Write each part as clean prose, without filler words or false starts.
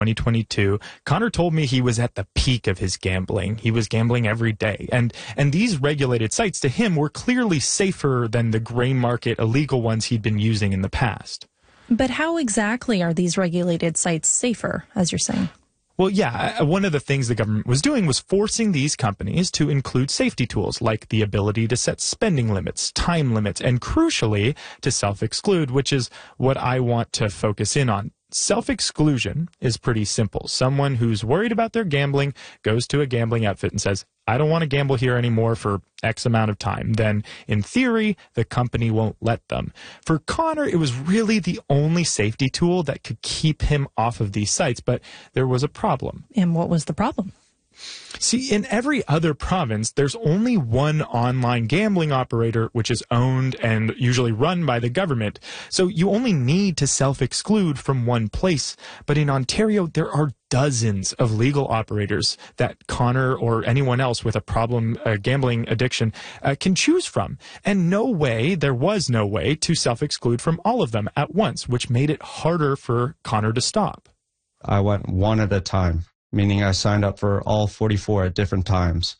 2022, Connor told me he was at the peak of his gambling. He was gambling every day. And these regulated sites to him were clearly safer than the gray market illegal ones he'd been using in the past. But how exactly are these regulated sites safer, as you're saying? Well, yeah, one of the things the government was doing was forcing these companies to include safety tools like the ability to set spending limits, time limits, and crucially, to self-exclude, which is what I want to focus in on. Self-exclusion is pretty simple. Someone who's worried about their gambling goes to a gambling outfit and says, I don't want to gamble here anymore for X amount of time. Then, in theory, the company won't let them. For Connor, it was really the only safety tool that could keep him off of these sites, but there was a problem. And what was the problem? See, in every other province, there's only one online gambling operator, which is owned and usually run by the government. So you only need to self-exclude from one place. But in Ontario, there are dozens of legal operators that Connor or anyone else with a problem, gambling addiction, can choose from. And there was no way to self-exclude from all of them at once, which made it harder for Connor to stop. I went one at a time, meaning I signed up for all 44 at different times.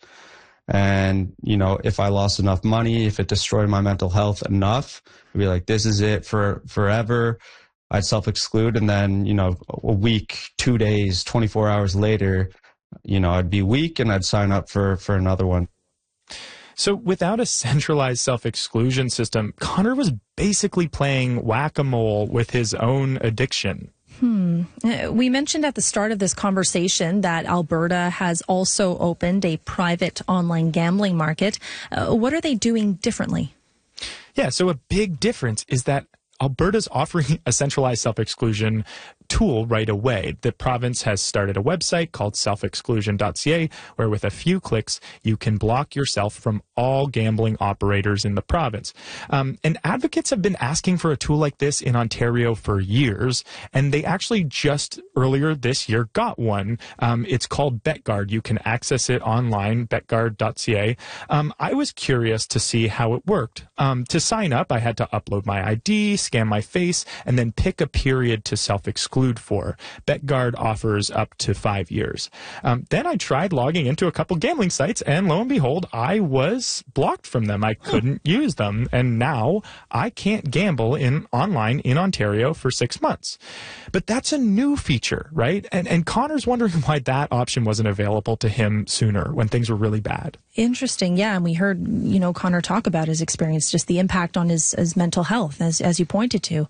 And, if I lost enough money, if it destroyed my mental health enough, I'd be like, this is it for forever. I'd self-exclude. And then, a week, 2 days, 24 hours later, I'd be weak and I'd sign up for another one. So without a centralized self-exclusion system, Connor was basically playing whack-a-mole with his own addiction. We mentioned at the start of this conversation that Alberta has also opened a private online gambling market. What are they doing differently? Yeah, so a big difference is that Alberta's offering a centralized self-exclusion tool right away. The province has started a website called selfexclusion.ca where with a few clicks you can block yourself from all gambling operators in the province. And advocates have been asking for a tool like this in Ontario for years, and they actually just earlier this year got one. It's called BetGuard. You can access it online, betguard.ca. I was curious to see how it worked. To sign up, I had to upload my ID, scan my face, and then pick a period to self-exclude for. BetGuard offers up to 5 years. Then I tried logging into a couple gambling sites, and lo and behold, I was blocked from them. I couldn't use them, and now I can't gamble online in Ontario for 6 months. But that's a new feature, right? And Connor's wondering why that option wasn't available to him sooner when things were really bad. Interesting, yeah. And we heard, Connor talk about his experience, just the impact on his mental health, as you pointed to.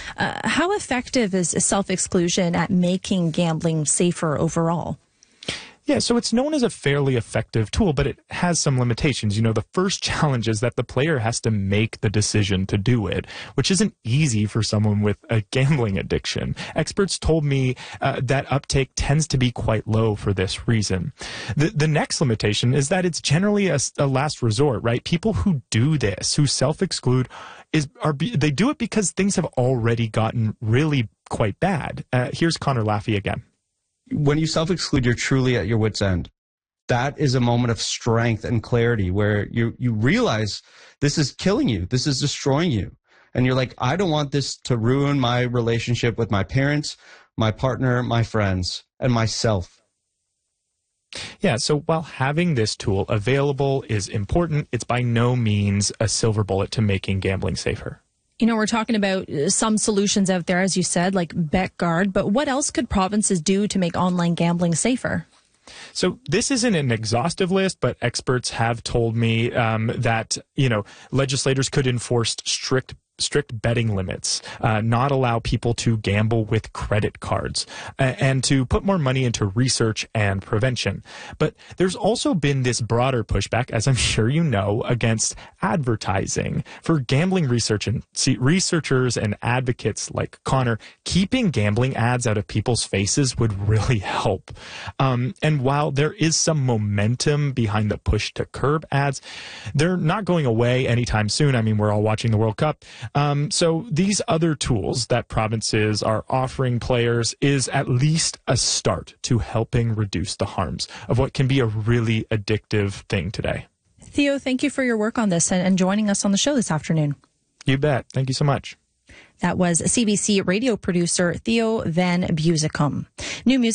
How effective is self-exclusion at making gambling safer overall? Yeah, so it's known as a fairly effective tool, but it has some limitations. The first challenge is that the player has to make the decision to do it, which isn't easy for someone with a gambling addiction. Experts told me that uptake tends to be quite low for this reason. The next limitation is that it's generally a last resort, right? People who do this, who self-exclude, they do it because things have already gotten really quite bad. Here's Connor Laffey again. When you self-exclude, you're truly at your wit's end. That is a moment of strength and clarity where you realize this is killing you. This is destroying you. And you're like, I don't want this to ruin my relationship with my parents, my partner, my friends, and myself. Yeah, so while having this tool available is important, it's by no means a silver bullet to making gambling safer. We're talking about some solutions out there, as you said, like BetGuard, but what else could provinces do to make online gambling safer? So this isn't an exhaustive list, but experts have told me that, legislators could enforce strict betting limits, not allow people to gamble with credit cards, and to put more money into research and prevention. But there's also been this broader pushback, as I'm sure you know, against advertising. For gambling researchers and advocates like Connor, keeping gambling ads out of people's faces would really help. And while there is some momentum behind the push to curb ads, they're not going away anytime soon. I mean, we're all watching the World Cup. So these other tools that provinces are offering players is at least a start to helping reduce the harms of what can be a really addictive thing today. Theo, thank you for your work on this and joining us on the show this afternoon. You bet. Thank you so much. That was CBC radio producer Theo Van Buzicum. New music